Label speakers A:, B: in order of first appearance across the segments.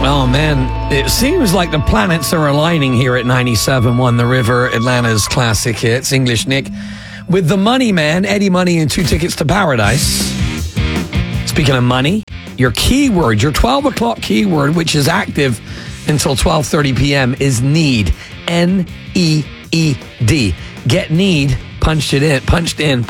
A: Oh, man, it seems like the planets are aligning here at 97.1 The River, Atlanta's classic hits. English Nick with the Money Man, Eddie Money, and 2 tickets to Paradise. Speaking of money, your keyword, your 12 o'clock keyword, which is active until 12:30 p.m., is need. N-E-E-D. Get need, punch it in.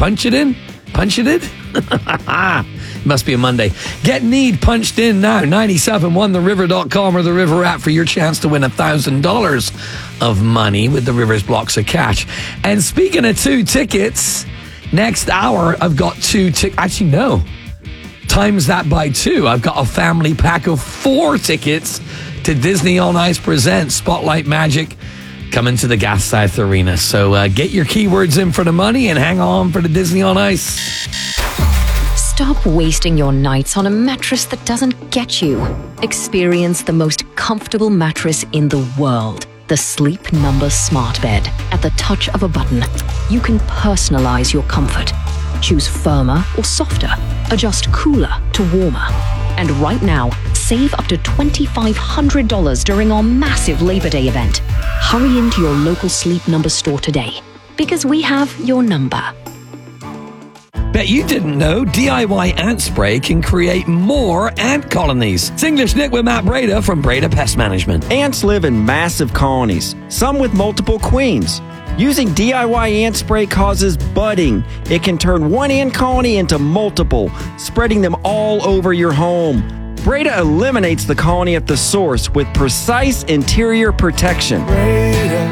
A: Must be a Monday. Get need punched in now. 971theriver.com or the River app for your chance to win $1,000 of money with the River's blocks of cash. And speaking of 2 tickets, next hour I've got 2 tickets. Actually, no. Times that by 2. I've got a family pack of 4 tickets to Disney on Ice Presents Spotlight Magic coming to the Gas South Arena. So get your keywords in for the money and hang on for the Disney on Ice.
B: Stop wasting your nights on a mattress that doesn't get you. Experience the most comfortable mattress in the world. The Sleep Number Smart Bed. At the touch of a button, you can personalize your comfort. Choose firmer or softer. Adjust cooler to warmer. And right now, save up to $2,500 during our massive Labor Day event. Hurry into your local Sleep Number store today, because we have your number.
A: Bet you didn't know DIY ant spray can create more ant colonies. It's English Nick with Matt Breda from Breda Pest Management.
C: Ants live in massive colonies, some with multiple queens. Using DIY ant spray causes budding. It can turn one ant colony into multiple, spreading them all over your home. Breda eliminates the colony at the source with precise interior protection.
D: Breda,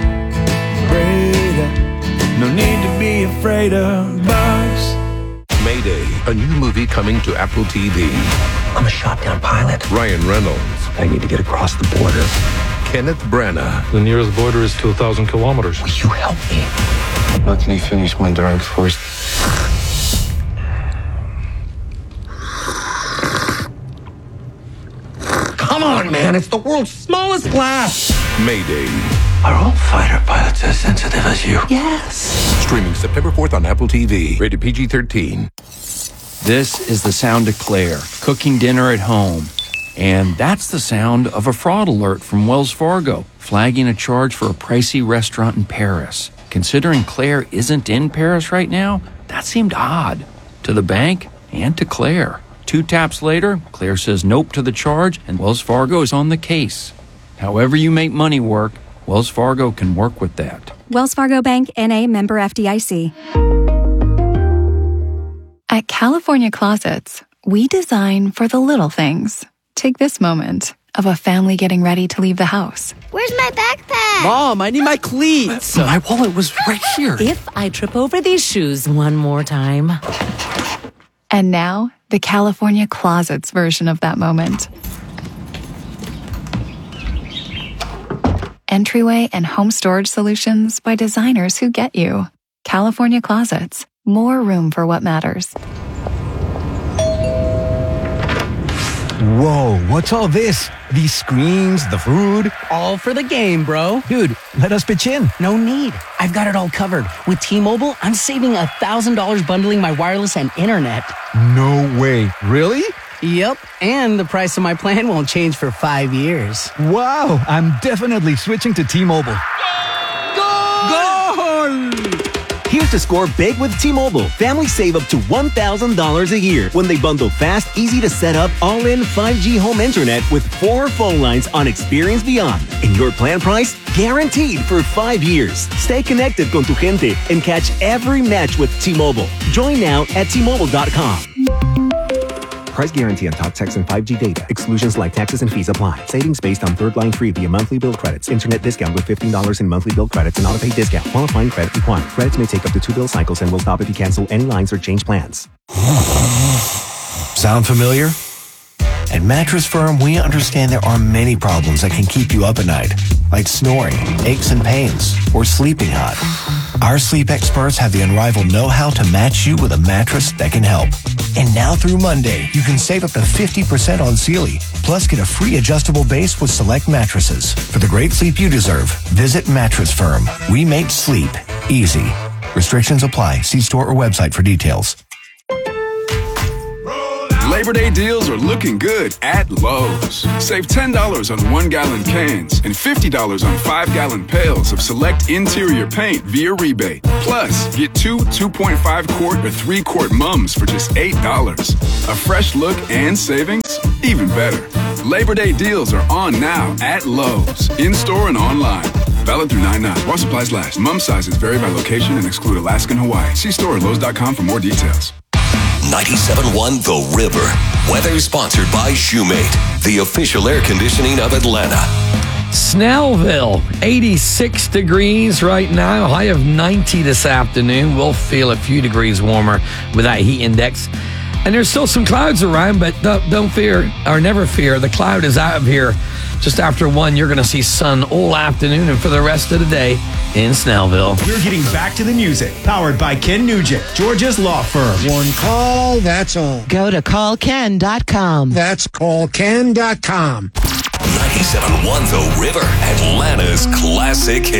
D: no need to be afraid of bugs.
E: Mayday, a new movie coming to Apple TV.
F: I'm a shotgun pilot.
E: Ryan Reynolds.
F: I need to get across the border.
E: Kenneth Branagh.
G: The nearest border is 2,000 kilometers.
F: Will you help me?
H: Let me finish my drink first.
F: Come on, man. It's the world's smallest blast.
E: Mayday.
F: Are all fighter pilots as sensitive as you?
E: Yes. Streaming September 4th on Apple TV. Rated PG-13.
I: This is the sound of Claire, cooking dinner at home. And that's the sound of a fraud alert from Wells Fargo, flagging a charge for a pricey restaurant in Paris. Considering Claire isn't in Paris right now, that seemed odd to the bank and to Claire. 2 taps later, Claire says nope to the charge, and Wells Fargo is on the case. However you make money work, Wells Fargo can work with that.
J: Wells Fargo Bank, N.A., member FDIC.
K: At California Closets, we design for the little things. Take this moment of a family getting ready to leave the house.
L: Where's my backpack?
M: Mom, I need my cleats.
I: My wallet was right here.
N: If I trip over these shoes one more time.
K: And now, the California Closets version of that moment. Entryway and home storage solutions by designers who get you. California Closets. More room for what matters.
O: Whoa, what's all this? These screens, the food?
M: All for the game, bro.
O: Dude, let us pitch in.
M: No need. I've got it all covered. With T-Mobile, I'm saving $1,000 bundling my wireless and internet.
O: No way. Really?
M: Yep, and the price of my plan won't change for 5 years.
O: Wow, I'm definitely switching to T-Mobile.
M: Goal!
P: Here's to score big with T-Mobile. Families save up to $1,000 a year when they bundle fast, easy to set up, all-in 5G home internet with 4 phone lines on Experience Beyond. And your plan price? Guaranteed for 5 years. Stay connected con tu gente and catch every match with T-Mobile. Join now at T-Mobile.com. Price guarantee on top text and 5G data. Exclusions like taxes and fees apply. Savings based on third line free via monthly bill credits. Internet discount with $15 in monthly bill credits and auto-pay discount. Qualifying credit required. Credits may take up to 2 bill cycles and will stop if you cancel any lines or change plans.
Q: Sound familiar? At Mattress Firm, we understand there are many problems that can keep you up at night, like snoring, aches and pains, or sleeping hot. Our sleep experts have the unrivaled know-how to match you with a mattress that can help. And now through Monday, you can save up to 50% on Sealy, plus get a free adjustable base with select mattresses. For the great sleep you deserve, visit Mattress Firm. We make sleep easy. Restrictions apply. See store or website for details.
L: Labor Day deals are looking good at Lowe's. Save $10 on 1 gallon cans and $50 on 5-gallon pails of select interior paint via rebate. Plus, get 2 2.5 quart or 3 quart mums for just $8. A fresh look and savings? Even better. Labor Day deals are on now at Lowe's, in-store and online. Valid through 9/9. While supplies last. Mum sizes vary by location and exclude Alaska and Hawaii. See store at Lowe's.com for more details.
R: 97.1 The River. Weather sponsored by Shoemate, the official air conditioning of Atlanta.
A: Snellville, 86 degrees right now. High of 90 this afternoon. We'll feel a few degrees warmer with that heat index. And there's still some clouds around, but don't fear, or never fear. The cloud is out of here. Just after 1, you're going to see sun all afternoon and for the rest of the day in Snellville.
S: We're getting back to the music. Powered by Ken Nugent, Georgia's law firm.
T: One call, that's all.
U: Go to callken.com.
T: That's callken.com.
R: 97.1 The River, Atlanta's classic hit.